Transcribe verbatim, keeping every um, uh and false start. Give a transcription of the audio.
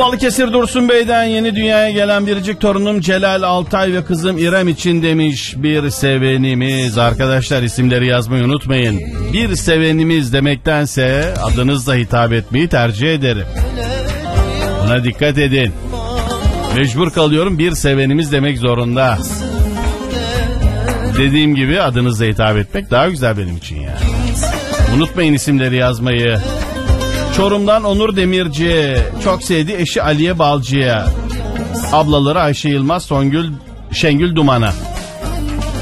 Balıkesir Dursun Bey'den yeni dünyaya gelen biricik torunum Celal Altay ve kızım İrem için demiş bir sevenimiz. Arkadaşlar isimleri yazmayı unutmayın. Bir sevenimiz demektense adınızla hitap etmeyi tercih ederim. Buna dikkat edin. Mecbur kalıyorum, bir sevenimiz demek zorunda. Dediğim gibi adınızla hitap etmek daha güzel benim için ya. Unutmayın isimleri yazmayı. Çorum'dan Onur Demirci, çok sevdiği eşi Aliye Balcı'ya, ablaları Ayşe Yılmaz, Songül, Şengül Duman'a.